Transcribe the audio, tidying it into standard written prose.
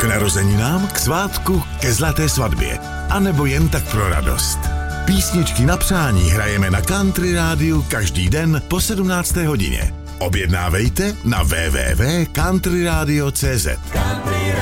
K narozeninám, k svátku, ke zlaté svatbě. A nebo jen tak pro radost. Písničky na přání hrajeme na Country Rádiu každý den po 17. hodině. Objednávejte na www.countryradio.cz.